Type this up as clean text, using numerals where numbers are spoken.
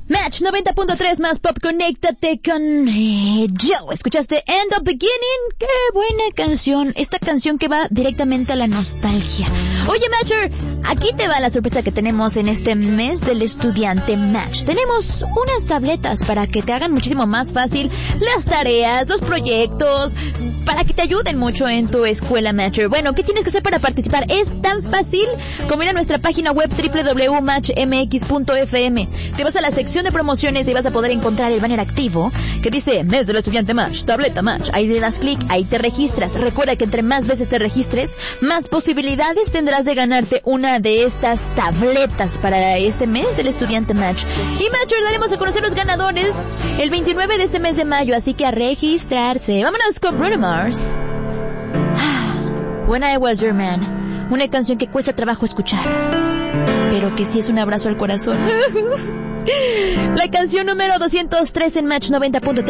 Match 90.3 más pop, conéctate con Joe. ¿Escuchaste End of Beginning? ¡Qué buena canción! Esta canción que va directamente a la nostalgia. Oye, Matcher, aquí te va la sorpresa que tenemos en este mes del estudiante Match. Tenemos unas tabletas para que te hagan muchísimo más fácil las tareas, los proyectos, para que te ayuden mucho en tu escuela, Matcher. Bueno, ¿qué tienes que hacer para participar? Es tan fácil como ir a nuestra página web www.matchmx.fm. Te vas a la sección de promociones y vas a poder encontrar el banner activo que dice Mes del Estudiante Match, Tableta Match. Ahí le das clic, ahí te registras. Recuerda que entre más veces te registres, más posibilidades tendrás de ganarte una de estas tabletas para este mes del Estudiante Match. Y Matcher, daremos a conocer los ganadores el 29 de este mes de mayo, así que a registrarse. Vámonos con Bruno Mars. When I Was Your Man, una canción que cuesta trabajo escuchar, pero que sí es un abrazo al corazón. La canción número 203 en Match 90.3.